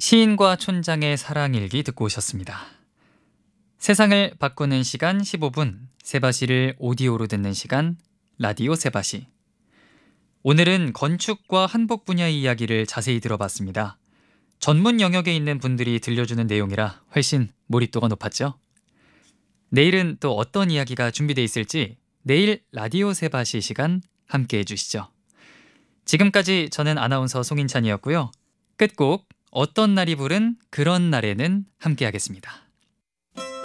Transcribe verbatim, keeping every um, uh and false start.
시인과 촌장의 사랑일기 듣고 오셨습니다. 세상을 바꾸는 시간 십오 분, 세바시를 오디오로 듣는 시간, 라디오 세바시. 오늘은 건축과 한복 분야의 이야기를 자세히 들어봤습니다. 전문 영역에 있는 분들이 들려주는 내용이라 훨씬 몰입도가 높았죠? 내일은 또 어떤 이야기가 준비되어 있을지 내일 라디오 세바시 시간 함께해 주시죠. 지금까지 저는 아나운서 송인찬이었고요. 끝곡 어떤 날이 부른 그런 날에는 함께하겠습니다.